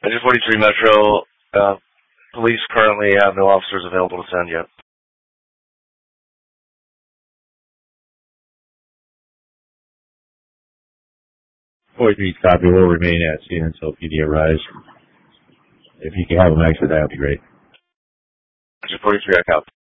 Engine 43 Metro, police currently have no officers available to send yet. 43 copy will remain at scene until PD arrives. If you can have them exit, that would be great. Engine 43, I copy.